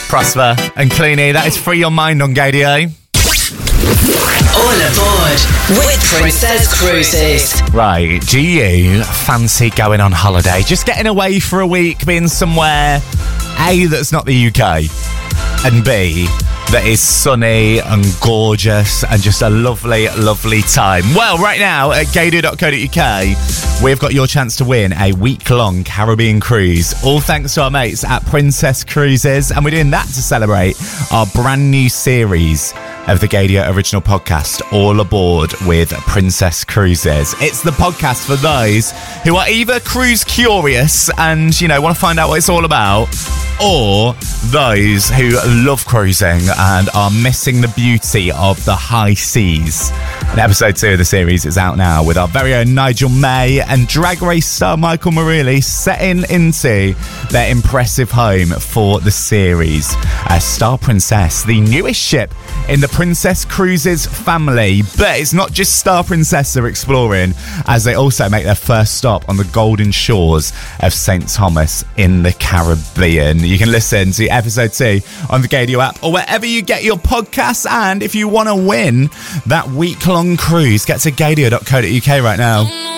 Prosper and Clooney, that is Free Your Mind on Gaydio. All aboard with Princess Cruises. Right, do you fancy going on holiday? Just getting away for a week, being somewhere, A, that's not the UK, and B, that is sunny and gorgeous and just a lovely, lovely time. Well, right now at gaydio.co.uk, we've got your chance to win a week-long Caribbean cruise, all thanks to our mates at Princess Cruises, and we're doing that to celebrate our brand new series of the Gaydio original podcast, All Aboard with Princess Cruises. It's the podcast for those who are either cruise curious and, you know, want to find out what it's all about, or those who love cruising and are missing the beauty of the high seas. And episode 2 of the series is out now with our very own Nigel May and Drag Race star Michael Marilli setting into their impressive home for the series. Star Princess, the newest ship in the Princess Cruises family. But it's not just Star Princess they're exploring, as they also make their first stop on the golden shores of St. Thomas in the Caribbean. You can listen to episode 2 on the Gaydio app or wherever you get your podcasts. And if you want to win that week-long cruise, get to gaydio.co.uk right now.